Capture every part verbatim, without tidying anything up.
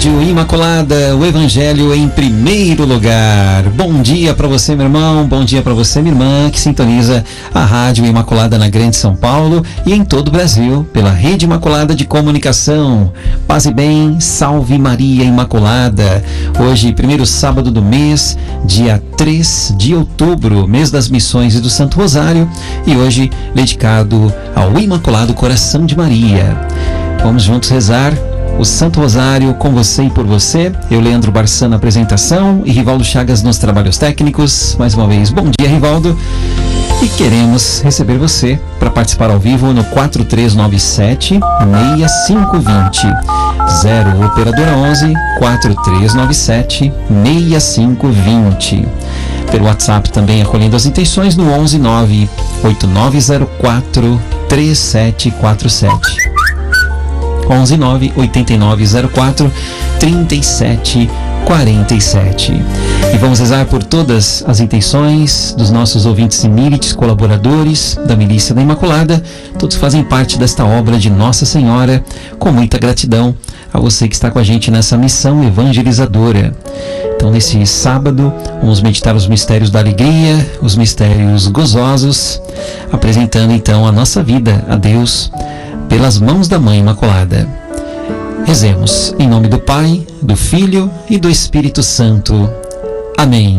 Rádio Imaculada, o Evangelho em primeiro lugar. Bom dia para você, meu irmão, bom dia para você, minha irmã, que sintoniza a Rádio Imaculada na Grande São Paulo e em todo o Brasil, pela Rede Imaculada de Comunicação. Paz e bem, salve Maria Imaculada. Hoje, primeiro sábado do mês, dia três de outubro, mês das missões e do Santo Rosário, e hoje dedicado ao Imaculado Coração de Maria. Vamos juntos rezar o Santo Rosário com você e por você. Eu, Leandro Barçan, na apresentação, e Rivaldo Chagas nos trabalhos técnicos. Mais uma vez, bom dia, Rivaldo. E queremos receber você para participar ao vivo no quatro três nove sete, seis cinco dois zero. zero operadora onze, quatro três nove sete, seis cinco dois zero. Pelo WhatsApp também acolhendo as intenções no onze nove oito nove zero quatro três sete quatro sete. onze nove oito nove zero quatro três sete quatro sete. E vamos rezar por todas as intenções dos nossos ouvintes imírites, colaboradores da Milícia da Imaculada, todos fazem parte desta obra de Nossa Senhora, com muita gratidão a você que está com a gente nessa missão evangelizadora. Então, nesse sábado, vamos meditar os mistérios da alegria, os mistérios gozosos, apresentando então a nossa vida a Deus pelas mãos da Mãe Imaculada. Rezemos em nome do Pai, do Filho e do Espírito Santo. Amém.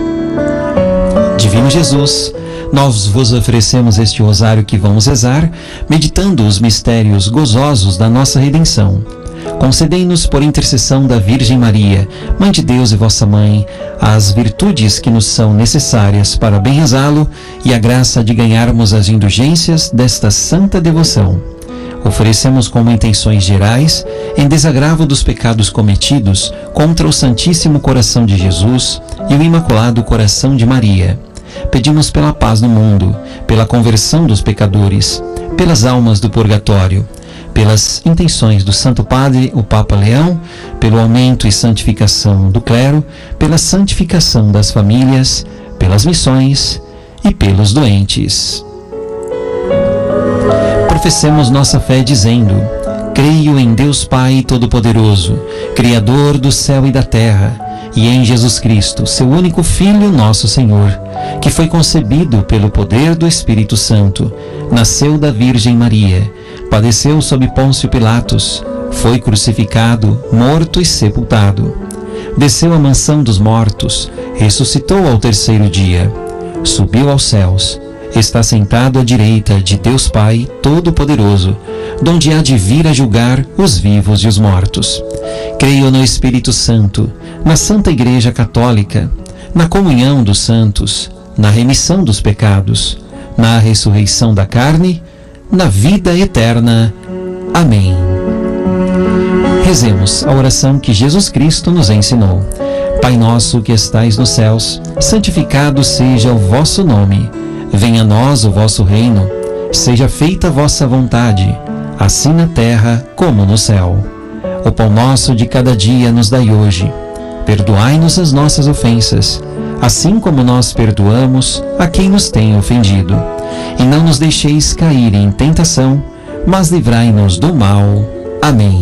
Divino Jesus, nós vos oferecemos este rosário que vamos rezar, meditando os mistérios gozosos da nossa redenção. Concedei-nos, por intercessão da Virgem Maria, Mãe de Deus e vossa Mãe, as virtudes que nos são necessárias para bem rezá-lo e a graça de ganharmos as indulgências desta santa devoção. Oferecemos como intenções gerais, em desagravo dos pecados cometidos contra o Santíssimo Coração de Jesus e o Imaculado Coração de Maria. Pedimos pela paz no mundo, pela conversão dos pecadores, pelas almas do purgatório, pelas intenções do Santo Padre, o Papa Leão, pelo aumento e santificação do clero, pela santificação das famílias, pelas missões e pelos doentes. Professemos nossa fé dizendo: creio em Deus Pai Todo-Poderoso, Criador do céu e da terra, e em Jesus Cristo, seu único Filho, nosso Senhor, que foi concebido pelo poder do Espírito Santo, nasceu da Virgem Maria, padeceu sob Pôncio Pilatos, foi crucificado, morto e sepultado. Desceu à mansão dos mortos, ressuscitou ao terceiro dia, subiu aos céus, está sentado à direita de Deus Pai Todo-Poderoso, donde há de vir a julgar os vivos e os mortos. Creio no Espírito Santo, na Santa Igreja Católica, na comunhão dos santos, na remissão dos pecados, na ressurreição da carne, na vida eterna. Amém. Rezemos a oração que Jesus Cristo nos ensinou. Pai nosso que estais nos céus, santificado seja o vosso nome. Venha a nós o vosso reino, seja feita a vossa vontade, assim na terra como no céu. O pão nosso de cada dia nos dai hoje. Perdoai-nos as nossas ofensas, assim como nós perdoamos a quem nos tem ofendido. E não nos deixeis cair em tentação, mas livrai-nos do mal. Amém.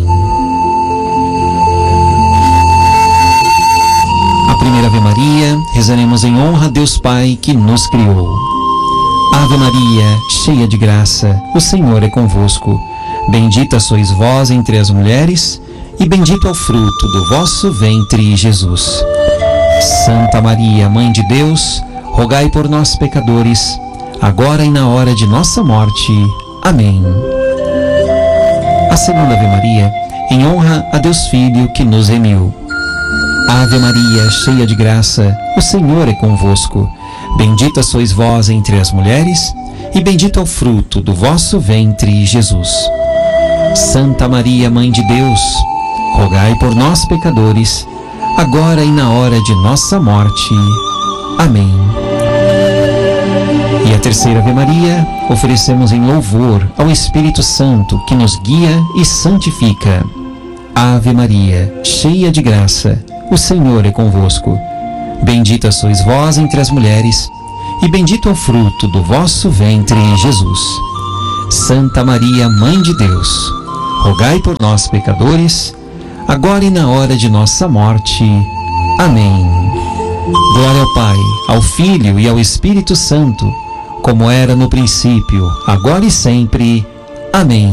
A primeira Ave Maria, rezaremos em honra a Deus Pai que nos criou. Ave Maria, cheia de graça, o Senhor é convosco. Bendita sois vós entre as mulheres, e bendito é o fruto do vosso ventre, Jesus. Santa Maria, Mãe de Deus, rogai por nós, pecadores, agora e na hora de nossa morte. Amém. A segunda Ave Maria, em honra a Deus Filho que nos remiu. Ave Maria, cheia de graça, o Senhor é convosco. Bendita sois vós entre as mulheres, e bendito é o fruto do vosso ventre, Jesus. Santa Maria, Mãe de Deus, rogai por nós, pecadores, agora e na hora de nossa morte. Amém. E a terceira Ave Maria, oferecemos em louvor ao Espírito Santo, que nos guia e santifica. Ave Maria, cheia de graça, o Senhor é convosco. Bendita sois vós entre as mulheres, e bendito é o fruto do vosso ventre, Jesus. Santa Maria, Mãe de Deus, rogai por nós, pecadores, agora e na hora de nossa morte. Amém. Glória ao Pai, ao Filho e ao Espírito Santo, como era no princípio, agora e sempre. Amém.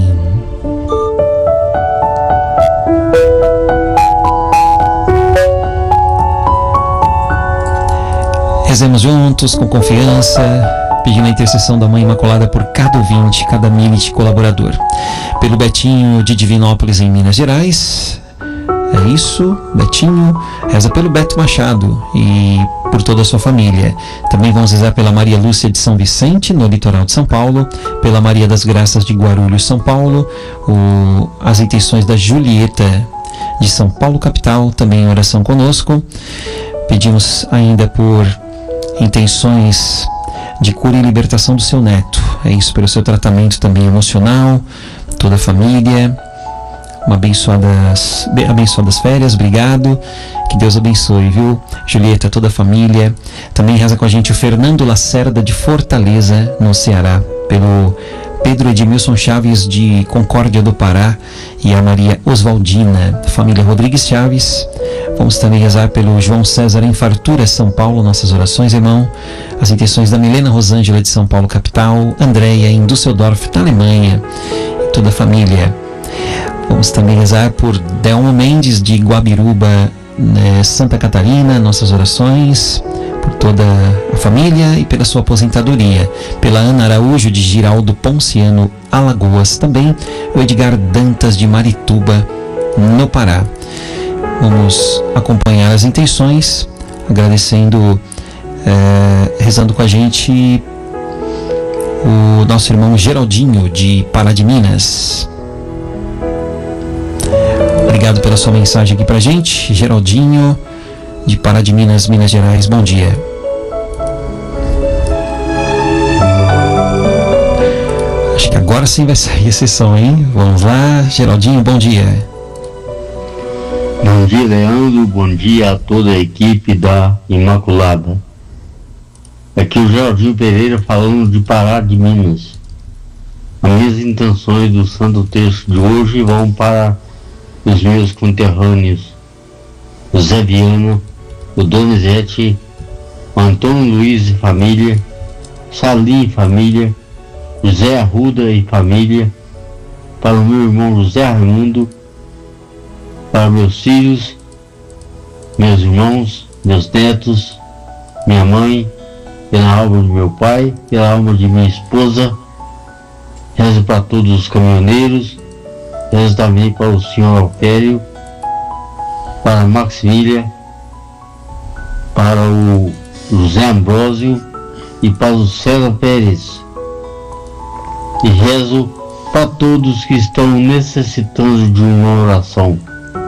Rezemos juntos, com confiança, pedindo a intercessão da Mãe Imaculada por cada ouvinte, cada milite colaborador. Pelo Betinho de Divinópolis, em Minas Gerais. É isso, Betinho. Reza pelo Beto Machado e por toda a sua família. Também vamos rezar pela Maria Lúcia de São Vicente, no litoral de São Paulo. Pela Maria das Graças de Guarulhos, São Paulo. O, as intenções da Julieta de São Paulo, capital, também em oração conosco. Pedimos ainda por intenções de cura e libertação do seu neto. É isso, pelo seu tratamento também emocional, toda a família. Uma abençoadas, abençoadas férias, obrigado. Que Deus abençoe, viu? Julieta, toda a família. Também reza com a gente o Fernando Lacerda de Fortaleza, no Ceará. Pelo Pedro Edmilson Chaves de Concórdia do Pará e a Maria Oswaldina, família Rodrigues Chaves. Vamos também rezar pelo João César em Fartura, São Paulo, nossas orações, irmão. As intenções da Milena Rosângela de São Paulo, capital. Andréia em Düsseldorf, na Alemanha. E toda a família. Vamos também rezar por Delmo Mendes de Guabiruba, né, Santa Catarina, nossas orações. Por toda a família e pela sua aposentadoria. Pela Ana Araújo de Giraldo Ponciano, Alagoas. Também o Edgar Dantas de Marituba, no Pará. Vamos acompanhar as intenções, agradecendo, é, rezando com a gente o nosso irmão Geraldinho de Pará de Minas. Obrigado pela sua mensagem aqui pra gente, Geraldinho de Pará de Minas, Minas Gerais. Bom dia. Acho que agora sim vai sair a sessão, hein? Vamos lá, Geraldinho, bom dia. Bom dia, Leandro. Bom dia a toda a equipe da Imaculada. Aqui o Geraldinho Pereira falando de Pará de Minas. As minhas intenções do Santo Terço de hoje vão para os meus conterrâneos, o Zé Viana, o Donizete, o Antônio Luiz e família, Salim e família, José Arruda e família, para o meu irmão José Raimundo, para meus filhos, meus irmãos, meus netos, minha mãe, pela alma de meu pai, pela alma de minha esposa. Rezo para todos os caminhoneiros, rezo também para o senhor Alfério, para a Maximília, para o José Ambrósio e para o César Pérez. E rezo para todos que estão necessitando de uma oração.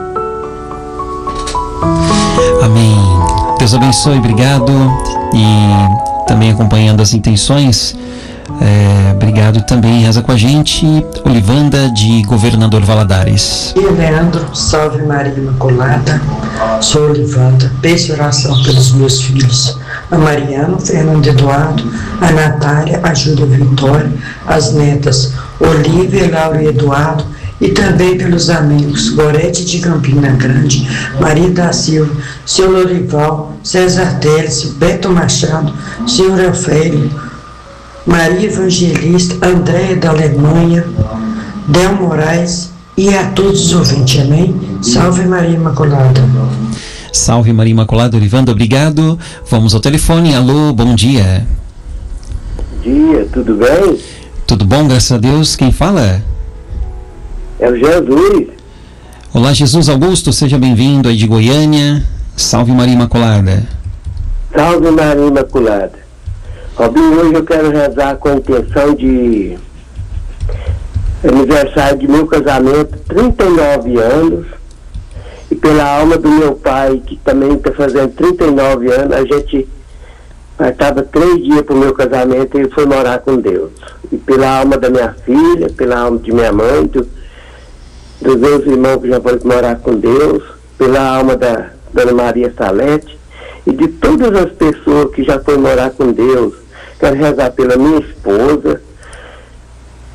Amém. Deus abençoe, obrigado. E também acompanhando as intenções, é, obrigado também. Reza com a gente Olivanda de Governador Valadares. E Leandro, salve Maria Imaculada. Sou Olivanda, peço oração pelos meus filhos, a Mariana, o Fernando Eduardo, a Natália, a Júlia Vitória, as netas Olívia, Laura e Eduardo, e também pelos amigos Gorete de Campina Grande, Maria da Silva, senhor Lorival, César Teles, Beto Machado, senhor Eufélio, Maria Evangelista, Andréia da Alemanha, Del Moraes e a todos os ouvintes, amém? Salve Maria Imaculada. Salve Maria Imaculada, Olivanda, obrigado. Vamos ao telefone, alô, bom dia. Bom dia, tudo bem? Tudo bom, graças a Deus. Quem fala? É o Jesus. Olá, Jesus Augusto, seja bem-vindo aí de Goiânia. Salve Maria Imaculada. Salve Maria Imaculada. Robinho, hoje eu quero rezar com a intenção de aniversário de meu casamento, trinta e nove anos, e pela alma do meu pai, que também está fazendo trinta e nove anos. A gente estava três dias para o meu casamento e ele foi morar com Deus. E pela alma da minha filha, pela alma de minha mãe, do, dos meus irmãos que já foram morar com Deus, pela alma da Dona Maria Salete e de todas as pessoas que já foram morar com Deus. Quero rezar pela minha esposa,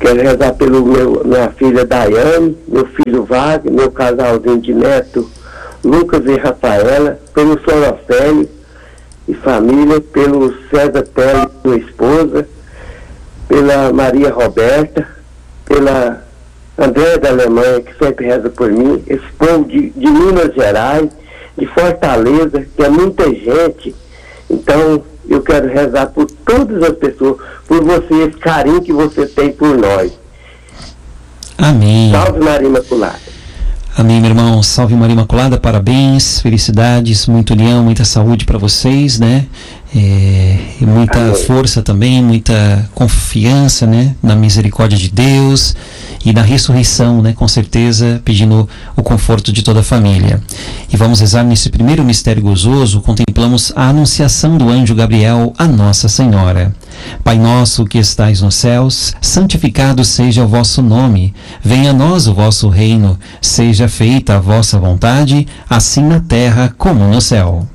Quero rezar pelo meu, minha filha Daiane, meu filho Wagner, meu casalzinho de neto, Lucas e Rafaela, pelo Sorocélio e família, pelo César Teles, sua esposa, pela Maria Roberta, pela Andréia da Alemanha, que sempre reza por mim, esse povo de, de Minas Gerais, de Fortaleza, que é muita gente. Então, eu quero rezar por todas as pessoas, por você, esse carinho que você tem por nós. Amém. Salve Maria Imaculada. Amém, meu irmão. Salve Maria Imaculada, parabéns, felicidades, muito união, muita saúde para vocês, né? É, e muita Amém. Força também, muita confiança, né? Na misericórdia de Deus e na ressurreição, né? Com certeza, pedindo o conforto de toda a família. E vamos rezar nesse primeiro mistério gozoso, contemplamos a anunciação do anjo Gabriel a Nossa Senhora. Pai nosso que estais nos céus, santificado seja o vosso nome. Venha a nós o vosso reino. Seja feita a vossa vontade, assim na terra como no céu.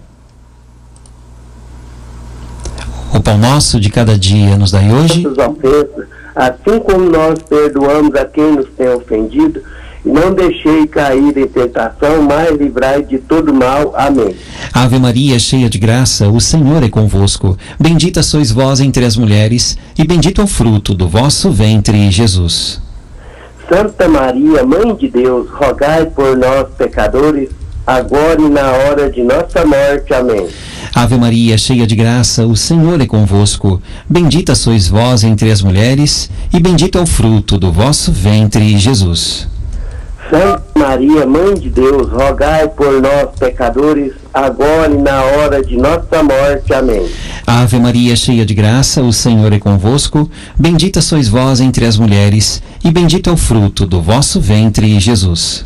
O pão nosso de cada dia nos dai hoje. Ofensas, assim como nós perdoamos a quem nos tem ofendido, e não deixei cair em tentação, mas livrai de todo mal. Amém. Ave Maria, cheia de graça, o Senhor é convosco. Bendita sois vós entre as mulheres, e bendito é o fruto do vosso ventre, Jesus. Santa Maria, Mãe de Deus, rogai por nós, pecadores, agora e na hora de nossa morte. Amém. Ave Maria, cheia de graça, o Senhor é convosco. Bendita sois vós entre as mulheres, e bendito é o fruto do vosso ventre, Jesus. Santa Maria, Mãe de Deus, rogai por nós, pecadores, agora e na hora de nossa morte. Amém. Ave Maria, cheia de graça, o Senhor é convosco. Bendita sois vós entre as mulheres, e bendito é o fruto do vosso ventre, Jesus.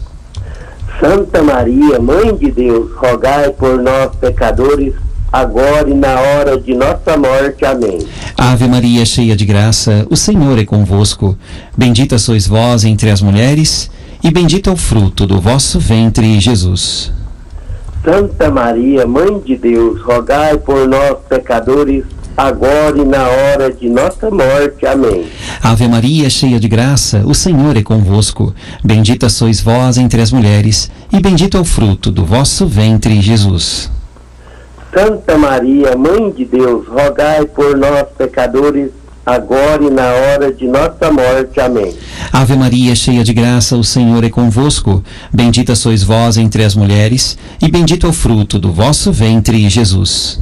Santa Maria, Mãe de Deus, rogai por nós, pecadores, agora e na hora de nossa morte. Amém. Ave Maria, cheia de graça, o Senhor é convosco. Bendita sois vós entre as mulheres, e bendito é o fruto do vosso ventre, Jesus. Santa Maria, Mãe de Deus, rogai por nós, pecadores, agora e na hora de nossa morte. Amém. Ave Maria, cheia de graça, o Senhor é convosco. Bendita sois vós entre as mulheres, e bendito é o fruto do vosso ventre, Jesus. Santa Maria, Mãe de Deus, rogai por nós, pecadores, agora e na hora de nossa morte. Amém. Ave Maria, cheia de graça, o Senhor é convosco. Bendita sois vós entre as mulheres, e bendito é o fruto do vosso ventre, Jesus.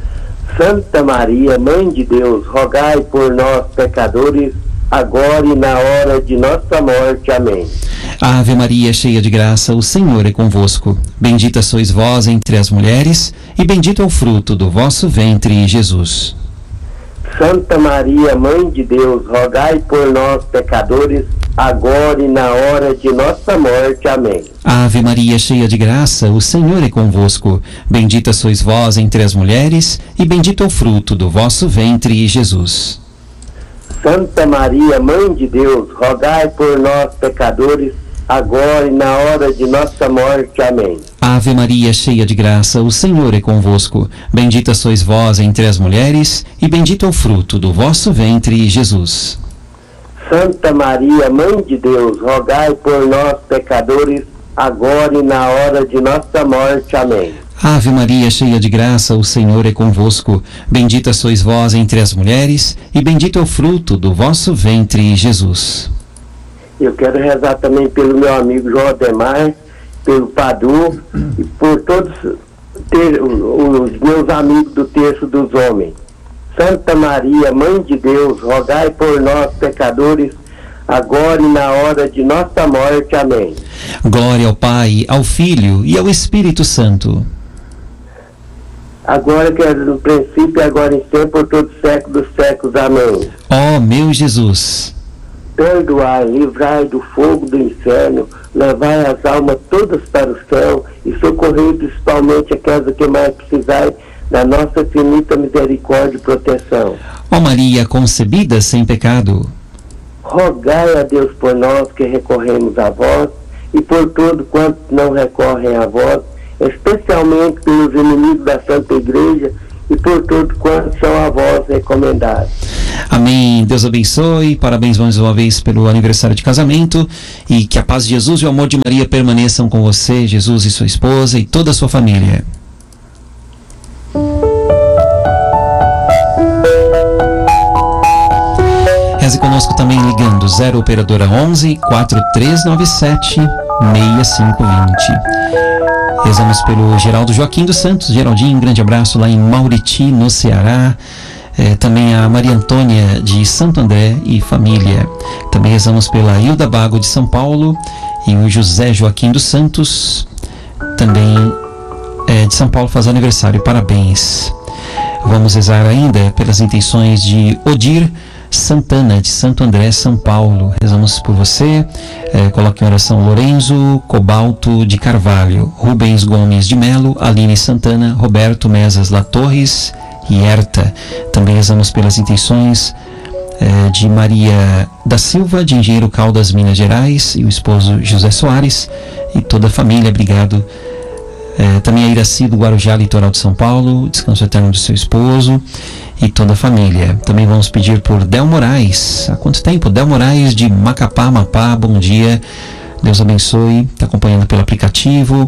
Santa Maria, Mãe de Deus, rogai por nós, pecadores, agora e na hora de nossa morte. Amém. Ave Maria, cheia de graça, o Senhor é convosco. Bendita sois vós entre as mulheres, e bendito é o fruto do vosso ventre, Jesus. Santa Maria, Mãe de Deus, rogai por nós, pecadores, agora e na hora de nossa morte. Amém. Ave Maria, cheia de graça, o Senhor é convosco. Bendita sois vós entre as mulheres, e bendito é o fruto do vosso ventre, Jesus. Santa Maria, Mãe de Deus, rogai por nós, pecadores, agora e na hora de nossa morte. Amém. Ave Maria, cheia de graça, o Senhor é convosco. Bendita sois vós entre as mulheres, e bendito é o fruto do vosso ventre, Jesus. Santa Maria, Mãe de Deus, rogai por nós, pecadores, agora e na hora de nossa morte. Amém. Ave Maria, cheia de graça, o Senhor é convosco. Bendita sois vós entre as mulheres, e bendito é o fruto do vosso ventre, Jesus. Eu quero rezar também pelo meu amigo João Ademar, pelo Padu e por todos ter, os meus amigos do Terço dos Homens. Santa Maria, Mãe de Deus, rogai por nós, pecadores, agora e na hora de nossa morte. Amém. Glória ao Pai, ao Filho e ao Espírito Santo. Agora que é no princípio, agora e sempre, por todo século dos séculos. Amém. Ó meu Jesus, perdoai, livrai do fogo do inferno, levai as almas todas para o céu e socorrei principalmente aquelas que mais precisarem da nossa infinita misericórdia e proteção. Ó Maria concebida sem pecado, rogai a Deus por nós que recorremos a vós e por todos quantos não recorrem a vós, especialmente pelos inimigos da Santa Igreja e por tudo quanto são a vós recomendados. Amém. Deus abençoe. Parabéns mais uma vez pelo aniversário de casamento, e que a paz de Jesus e o amor de Maria permaneçam com você, Jesus e sua esposa e toda a sua família. Reze conosco também ligando zero operadora onze, quatro três nove sete, seis cinco dois zero. Rezamos pelo Geraldo Joaquim dos Santos. Geraldinho, um grande abraço lá em Mauriti, no Ceará. É, também a Maria Antônia de Santo André e família. Também rezamos pela Hilda Bago de São Paulo e o José Joaquim dos Santos, também é, de São Paulo, faz aniversário. Parabéns. Vamos rezar ainda pelas intenções de Odir Santana, de Santo André, São Paulo. Rezamos por você. É, coloque em oração Lorenzo Cobalto de Carvalho, Rubens Gomes de Melo, Aline Santana, Roberto Mesas La Torres e Herta. Também rezamos pelas intenções é, de Maria da Silva, de Engenheiro Caldas, Minas Gerais, e o esposo José Soares e toda a família. Obrigado. É, também a Iraci do Guarujá, litoral de São Paulo, descanso eterno do seu esposo e toda a família. Também vamos pedir por Del Moraes. Há quanto tempo? Del Moraes de Macapá, Amapá. Bom dia, Deus abençoe. Está acompanhando pelo aplicativo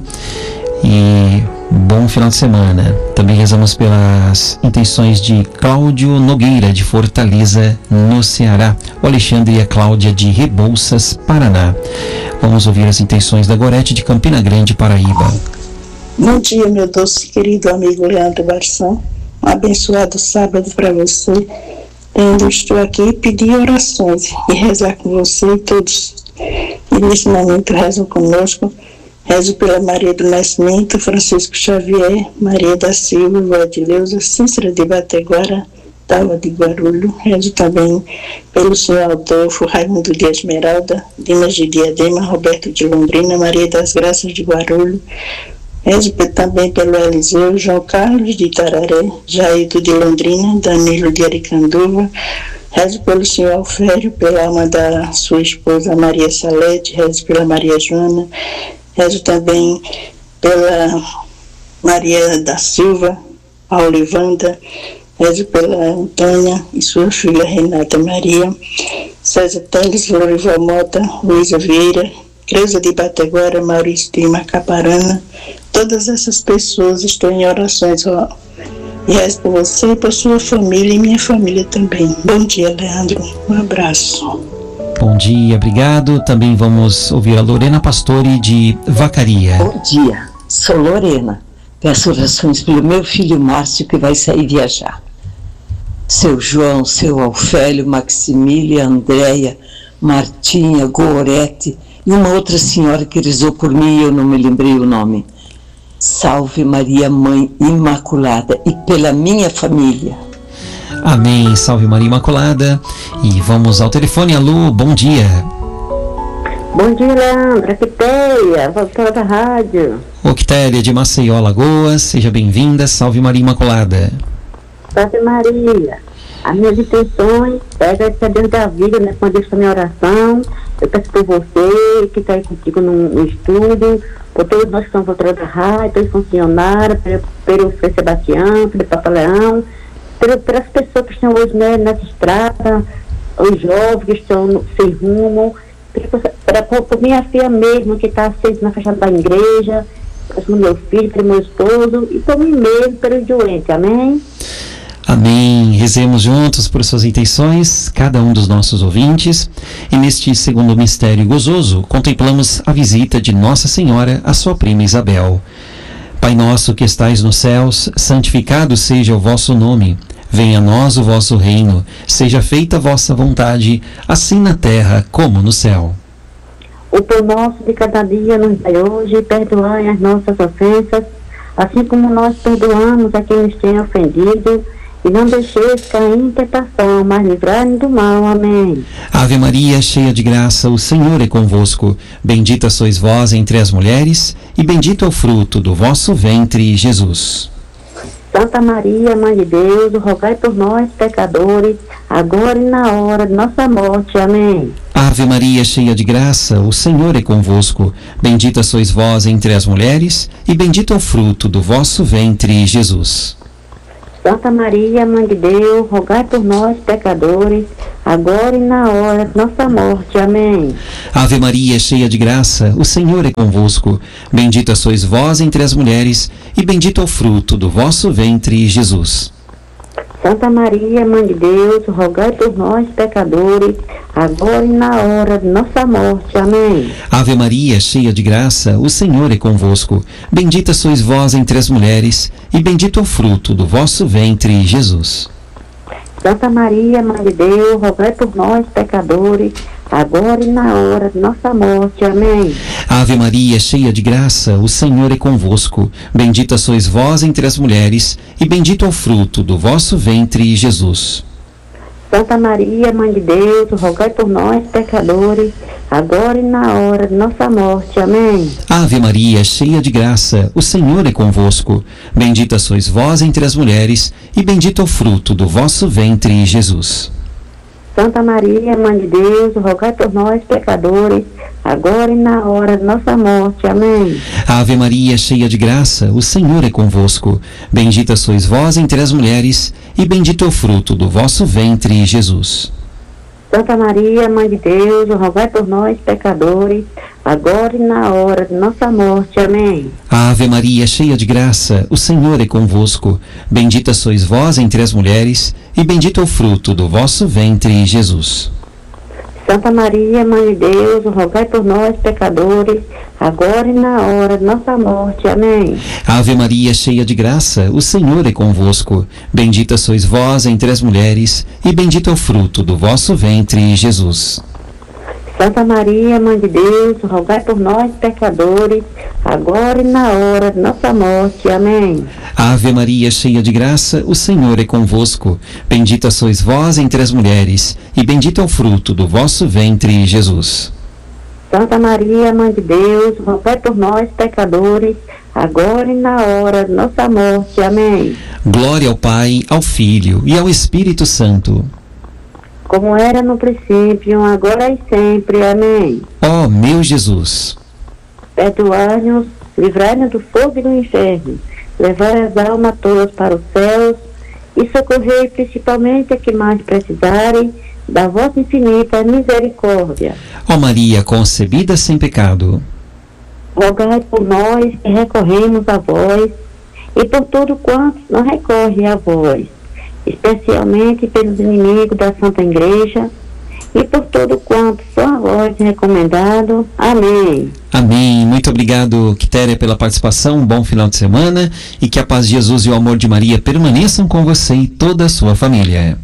e bom final de semana. Também rezamos pelas intenções de Cláudio Nogueira, de Fortaleza, no Ceará. O Alexandre e a Cláudia, de Rebouças, Paraná. Vamos ouvir as intenções da Gorete, de Campina Grande, Paraíba. Bom dia, meu doce querido amigo Leandro Barção. Um abençoado sábado para você. Eu estou aqui pedir orações e rezar com você e todos. E nesse momento rezam conosco. Rezo pela Maria do Nascimento, Francisco Xavier, Maria da Silva, Vadileuza, Cícera de Bateguara, Dalva de Guarulho. Rezo também pelo senhor Adolfo, Raimundo de Esmeralda, Dimas de Diadema, Roberto de Londrina, Maria das Graças de Guarulho. Rezo também pelo Eliseu, João Carlos de Itararé, Jairto de Londrina, Danilo de Aricanduva. Rezo pelo senhor Alfério, pela alma da sua esposa Maria Salete. Rezo pela Maria Joana. Rezo também pela Maria da Silva, a Olivanda. Rezo pela Antônia e sua filha Renata Maria, César Teles, Lorival Mota, Luísa Vieira, Creuza de Bateguara, Maurício de Macaparana. Todas essas pessoas estão em orações, ó. E rezo por você e por sua família e minha família também. Bom dia, Leandro. Um abraço. Bom dia, obrigado. Também vamos ouvir a Lorena Pastore, de Vacaria. Bom dia, sou Lorena. Peço orações pelo meu filho Márcio, que vai sair viajar. Seu João, seu Alfélio, Maximília, Andréia, Martinha, Gorete e uma outra senhora que rezou por mim e eu não me lembrei o nome. Salve Maria, Mãe Imaculada, e pela minha família. Amém. Salve Maria Imaculada. E vamos ao telefone. Alô, bom dia. Bom dia, Leandro. Aqui Télia, voltou da rádio. Octélia, de Maceió, Alagoas. Seja bem-vinda. Salve Maria Imaculada. Salve Maria. As minhas intenções, pega essa Deus da vida, né? Quando eu estou em oração, eu peço por você, que está aí contigo no, no estúdio, por todos nós que estamos voltando da rádio, pelos funcionários, pelo, pelo Frei Sebastião, pelo Papa Leão, pelo, pelas pessoas que estão hoje, né, nessa estrada, os jovens que estão no, sem rumo, para por, por minha filha mesmo, que está aceso na fachada da igreja, pelo meu filho, pelo meu esposo, e por mim mesmo, pelo doente, amém? Amém. Rezemos juntos por suas intenções, cada um dos nossos ouvintes. E neste segundo mistério gozoso, contemplamos a visita de Nossa Senhora à sua prima Isabel. Pai nosso que estais nos céus, santificado seja o vosso nome. Venha a nós o vosso reino. Seja feita a vossa vontade, assim na terra como no céu. O pão nosso de cada dia nos dai hoje, e perdoai as nossas ofensas, assim como nós perdoamos a quem nos tem ofendido. E não deixeis cair em tentação, mas livrai-nos do mal. Amém. Ave Maria, cheia de graça, o Senhor é convosco. Bendita sois vós entre as mulheres, e bendito é o fruto do vosso ventre, Jesus. Santa Maria, Mãe de Deus, rogai por nós, pecadores, agora e na hora de nossa morte. Amém. Ave Maria, cheia de graça, o Senhor é convosco. Bendita sois vós entre as mulheres, e bendito é o fruto do vosso ventre, Jesus. Santa Maria, Mãe de Deus, rogai por nós, pecadores, agora e na hora de nossa morte. Amém. Ave Maria, cheia de graça, o Senhor é convosco. Bendita sois vós entre as mulheres, e bendito é o fruto do vosso ventre, Jesus. Santa Maria, Mãe de Deus, rogai por nós, pecadores, agora e na hora de nossa morte. Amém. Ave Maria, cheia de graça, o Senhor é convosco. Bendita sois vós entre as mulheres, e bendito é o fruto do vosso ventre, Jesus. Santa Maria, Mãe de Deus, rogai por nós, pecadores, agora e na hora de nossa morte. Amém. Ave Maria, cheia de graça, o Senhor é convosco. Bendita sois vós entre as mulheres, e bendito é o fruto do vosso ventre, Jesus. Santa Maria, Mãe de Deus, rogai por nós, pecadores, agora e na hora de nossa morte. Amém. Ave Maria, cheia de graça, o Senhor é convosco. Bendita sois vós entre as mulheres, e bendito é o fruto do vosso ventre, Jesus. Santa Maria, Mãe de Deus, rogai por nós, pecadores, agora e na hora de nossa morte. Amém. Ave Maria, cheia de graça, o Senhor é convosco. Bendita sois vós entre as mulheres, e bendito é o fruto do vosso ventre, Jesus. Santa Maria, Mãe de Deus, rogai por nós, pecadores, agora e na hora de nossa morte. Amém. Ave Maria, cheia de graça, o Senhor é convosco. Bendita sois vós entre as mulheres, e bendito é o fruto do vosso ventre, Jesus. Santa Maria, Mãe de Deus, rogai por nós, pecadores, agora e na hora de nossa morte. Amém. Ave Maria, cheia de graça, o Senhor é convosco. Bendita sois vós entre as mulheres, e bendito é o fruto do vosso ventre, Jesus. Santa Maria, Mãe de Deus, rogai por nós, pecadores, agora e na hora de nossa morte. Amém. Ave Maria, cheia de graça, o Senhor é convosco. Bendita sois vós entre as mulheres, e bendito é o fruto do vosso ventre, Jesus. Santa Maria, Mãe de Deus, rogai por nós, pecadores, agora e na hora de nossa morte. Amém. Glória ao Pai, ao Filho e ao Espírito Santo. Como era no princípio, agora e sempre. Amém. Ó meu Jesus, perdoai-nos, livrai-nos do fogo e do inferno, levai as almas todas para os céus e socorrei principalmente a que mais precisarem da vossa infinita misericórdia. ó Maria concebida sem pecado, Rogai por nós que recorremos a vós e por todo quanto não recorre a vós, especialmente pelos inimigos da Santa Igreja e por todo quanto são a vós recomendado. Amém. Amém. Muito obrigado, Quitéria, pela participação. Um bom final de semana e que a paz de Jesus e o amor de Maria permaneçam com você e toda a sua família.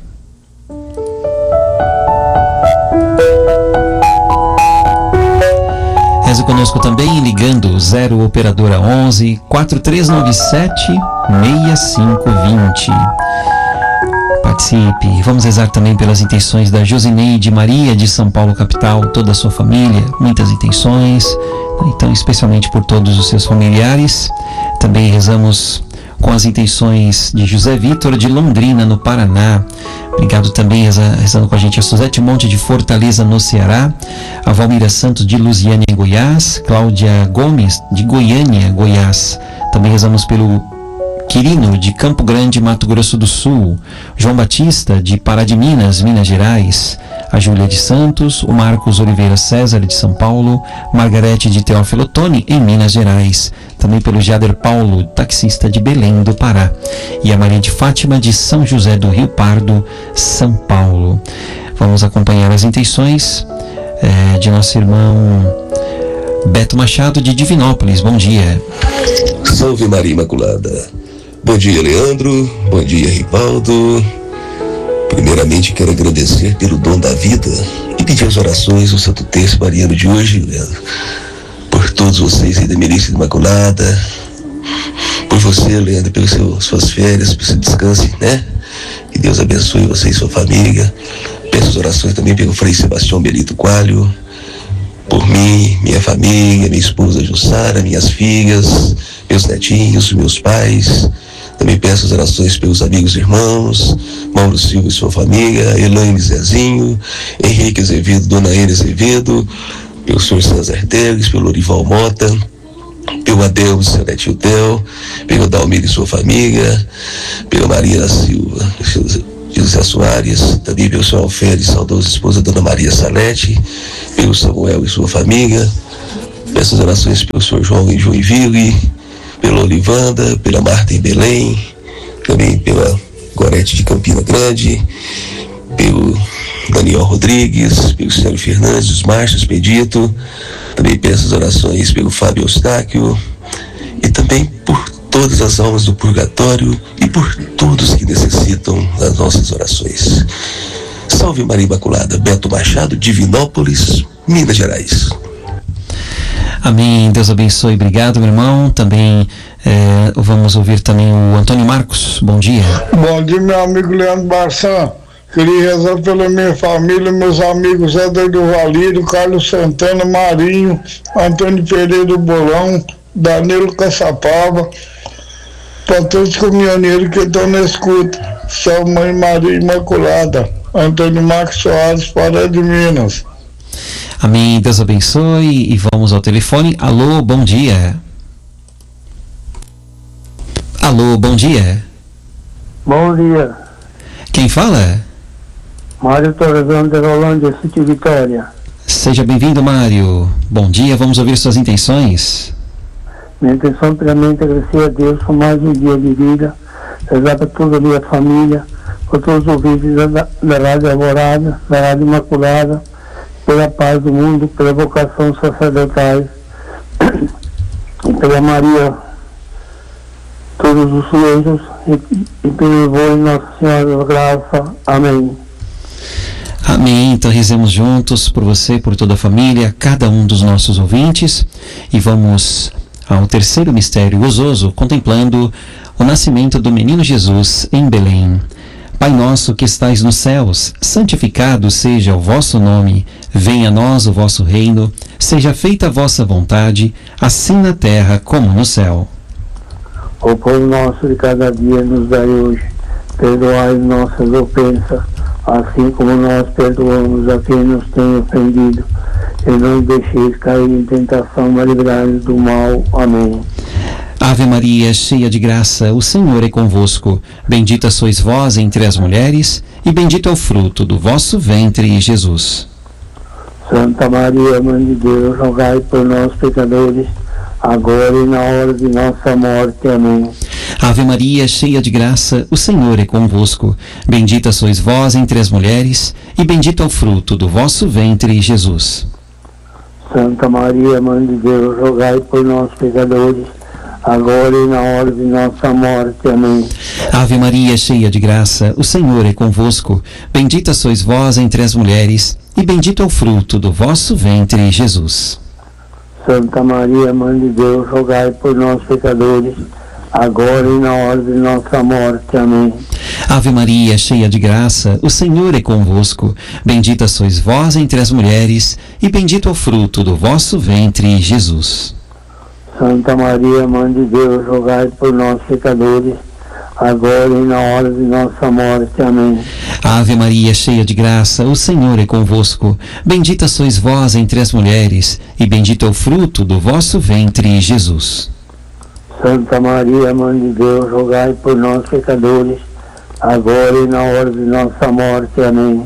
Reze conosco também ligando zero operadora onze, quatro três nove sete, seis cinco dois zero. Participe. Vamos rezar também pelas intenções da Josineide Maria de São Paulo capital, toda a sua família, muitas intenções, então especialmente por todos os seus familiares. Também rezamos com as intenções de José Vitor de Londrina, no Paraná. Obrigado também, reza, rezando com a gente a Suzete Monte de Fortaleza, no Ceará, a Valmira Santos de Lusiânia, em Goiás, Cláudia Gomes de Goiânia, Goiás. Também rezamos pelo Quirino de Campo Grande, Mato Grosso do Sul, João Batista de Pará de Minas, Minas Gerais, a Júlia de Santos, o Marcos Oliveira César de São Paulo, Margarete de Teófilo Otoni, em Minas Gerais, também pelo Jader Paulo, taxista de Belém do Pará, e a Maria de Fátima de São José do Rio Pardo, São Paulo. Vamos acompanhar as intenções é, de nosso irmão Beto Machado de Divinópolis. Bom dia. Salve Maria Imaculada. Bom dia, Leandro. Bom dia, Rivaldo. Primeiramente, quero agradecer pelo dom da vida e pedir as orações do Santo Terço Mariano de hoje, Leandro. Por todos vocês aí da Milícia Imaculada. Por você, Leandro, pelas suas férias, pelo seu descanso, né? Que Deus abençoe você e sua família. Peço as orações também pelo Frei Sebastião Benito Coelho. Por mim, minha família, minha esposa Jussara, minhas filhas, meus netinhos, meus pais. Também peço as orações pelos amigos e irmãos, Mauro Silva e sua família, Elaine Zezinho, Henrique Azevedo, Dona Ene Azevedo, pelo senhor César Teles, pelo Orival Mota, pelo Adelmo, seu netinho Del, pelo Dalmir e sua família, pela Maria Silva, José Soares, também pelo seu Alfredo e saudosa esposa Dona Maria Salete, pelo Samuel e sua família. Peço as orações pelo senhor João em Joinville, pela Olivanda, pela Marta em Belém, também pela Gorete de Campina Grande, pelo Daniel Rodrigues, pelo Célio Fernandes, os Márcio Expedito. Também peço as orações pelo Fábio Eustáquio e também por todas as almas do purgatório e por todos que necessitam das nossas orações. Salve Maria Imaculada. Beto Machado, Divinópolis, Minas Gerais. Amém, Deus abençoe, obrigado, meu irmão. Também é, vamos ouvir também o Antônio Marcos. Bom dia. Bom dia, meu amigo Leandro Barçan. Queria rezar pela minha família, meus amigos Éder do Valírio, Carlos Santana, Marinho, Antônio Pereira do Bolão, Danilo Caçapava, para todos os caminhoneiros que estão na escuta. Salve Mãe Maria Imaculada. Antônio Marcos Soares, Pará de Minas. Amém, Deus abençoe. E vamos ao telefone. Alô, bom dia. Alô, bom dia. Bom dia. Quem fala? Mário Torresão de Rolândia, Sítio Vitória. Seja bem-vindo, Mário. Bom dia, vamos ouvir suas intenções. Minha intenção, primeiramente, é agradecer a Deus por mais um dia de vida, rezar para toda a minha família, por todos os ouvintes da, da Rádio Alvorada, da Rádio Imaculada, pela paz do mundo, pela vocação sacerdotal, e pela Maria, todos os anjos, e, e pelo voo de Nossa Senhora da Graça. Amém. Amém. Então rezemos juntos por você, por toda a família, cada um dos nossos ouvintes, e vamos ao terceiro mistério gozoso, contemplando o nascimento do menino Jesus em Belém. Pai nosso que estais nos céus, santificado seja o vosso nome, venha a nós o vosso reino, seja feita a vossa vontade, assim na terra como no céu. O pão nosso de cada dia nos dai hoje, perdoai nossas ofensas, assim como nós perdoamos a quem nos tem ofendido, e não deixeis cair em tentação, mas livrai-nos do mal. Amém. Ave Maria, cheia de graça, o Senhor é convosco. Bendita sois vós entre as mulheres, e bendito é o fruto do vosso ventre, Jesus. Santa Maria, Mãe de Deus, rogai por nós, pecadores, agora e na hora de nossa morte. Amém. Ave Maria, cheia de graça, o Senhor é convosco. Bendita sois vós entre as mulheres, e bendito é o fruto do vosso ventre, Jesus. Santa Maria, Mãe de Deus, rogai por nós, pecadores, agora e na hora de nossa morte. Amém. Ave Maria, cheia de graça, o Senhor é convosco. Bendita sois vós entre as mulheres, e bendito é o fruto do vosso ventre, Jesus. Santa Maria, Mãe de Deus, rogai por nós, pecadores, agora e na hora de nossa morte. Amém. Ave Maria, cheia de graça, o Senhor é convosco. Bendita sois vós entre as mulheres, e bendito é o fruto do vosso ventre, Jesus. Santa Maria, Mãe de Deus, rogai por nós, pecadores, agora e na hora de nossa morte. Amém. Ave Maria, cheia de graça, o Senhor é convosco. Bendita sois vós entre as mulheres, e bendito é o fruto do vosso ventre, Jesus. Santa Maria, Mãe de Deus, rogai por nós, pecadores, agora e na hora de nossa morte. Amém.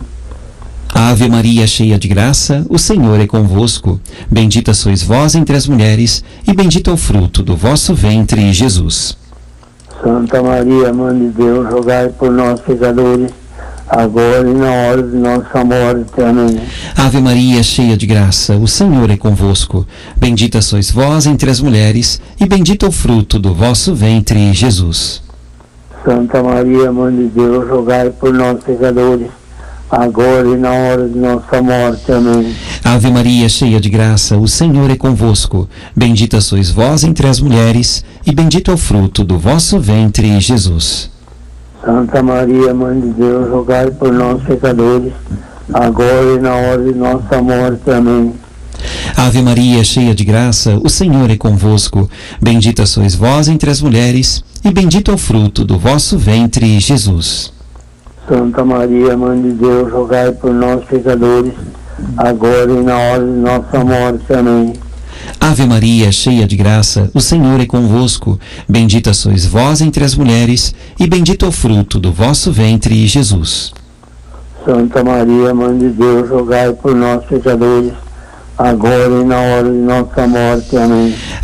Ave Maria, cheia de graça, o Senhor é convosco. Bendita sois vós entre as mulheres, e bendito é o fruto do vosso ventre, Jesus. Santa Maria, Mãe de Deus, rogai por nós, pecadores, agora e na hora de nossa morte. Amém. Ave Maria, cheia de graça, o Senhor é convosco. Bendita sois vós entre as mulheres, e bendito é o fruto do vosso ventre, Jesus. Santa Maria, Mãe de Deus, rogai por nós, pecadores, agora e na hora de nossa morte. Amém. Ave Maria, cheia de graça, o Senhor é convosco. Bendita sois vós entre as mulheres, e bendito é o fruto do vosso ventre, Jesus. Santa Maria, Mãe de Deus, rogai por nós, pecadores, agora e na hora de nossa morte. Amém. Ave Maria, cheia de graça, o Senhor é convosco. Bendita sois vós entre as mulheres, e bendito é o fruto do vosso ventre, Jesus. Santa Maria, Mãe de Deus, rogai por nós, pecadores, agora e na hora de nossa morte. Amém. Ave Maria, cheia de graça, o Senhor é convosco. Bendita sois vós entre as mulheres, e bendito é o fruto do vosso ventre, Jesus. Santa Maria, Mãe de Deus, rogai por nós, pecadores, agora e na hora de nossa morte. Amém.